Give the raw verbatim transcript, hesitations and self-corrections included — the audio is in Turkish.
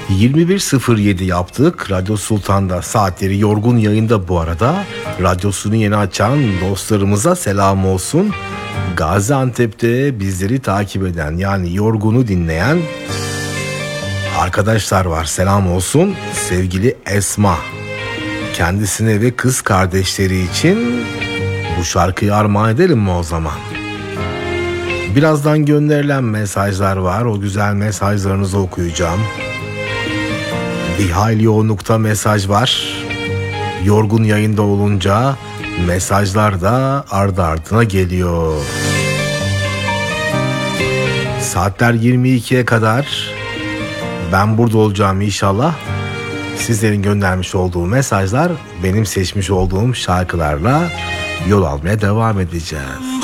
yirmi bir sıfır yedi yaptık. Radyo Sultan'da saatleri yorgun yayında bu arada. Radyosunu yeni açan dostlarımıza selam olsun. Gaziantep'te bizleri takip eden, yani yorgunu dinleyen arkadaşlar var. Selam olsun. Sevgili Esma, kendisine ve kız kardeşleri için bu şarkıyı armağan edelim mi o zaman? Birazdan gönderilen mesajlar var. O güzel mesajlarınızı okuyacağım. Bir hayli yoğunlukta mesaj var. Yorgun yayında olunca mesajlar da ardı ardına geliyor. Saatler yirmi ikiye kadar ben burada olacağım inşallah. Sizlerin göndermiş olduğu mesajlar, benim seçmiş olduğum şarkılarla yol almaya devam edeceğiz.